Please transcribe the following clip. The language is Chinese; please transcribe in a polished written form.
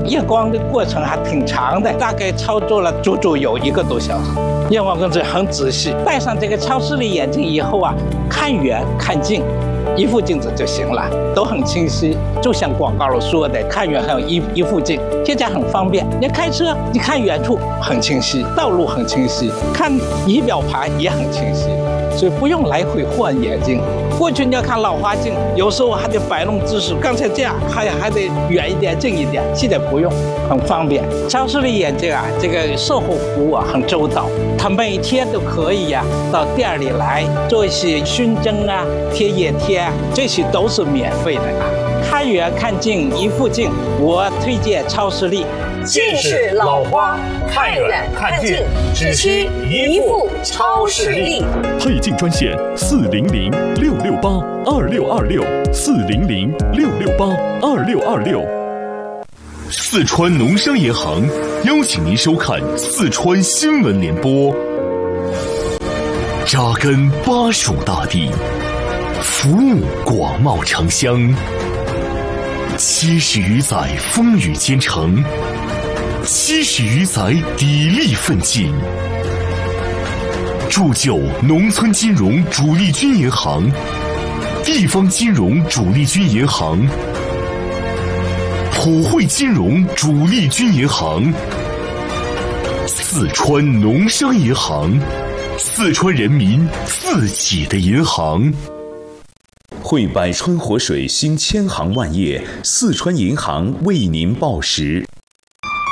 验光的过程还挺长的，大概操作了足足有1个多小时。验光工作很仔细，戴上这个超视力眼镜以后啊，看远看近，一副镜子就行了，都很清晰。就像广告里说的，看远还有一副镜，现在很方便。你开车，你看远处很清晰，道路很清晰，看仪表盘也很清晰，所以不用来回换眼镜。过去你要看老花镜，有时候还得摆弄姿势，刚才这样还得远一点、近一点，现在不用，很方便。超视力眼镜啊，这个售后服务啊很周到，他每天都可以呀到店里来做一些熏蒸啊、贴眼贴啊，这些都是免费的啊。看远看近一副镜，我推荐超视力。 近视老花，看远看近，只需一副超视力。 配镜专线400-668-2626，400-668-2626。四川农商银行邀请您收看四川新闻联播。扎根巴蜀大地，服务广袤城乡，70余载风雨兼程，70余载砥砺奋进，铸就农村金融主力军银行、地方金融主力军银行、普惠金融主力军银行、四川农商银行，四川人民自己的银行。 汇百川活水新千行万业，四川银行为您报时。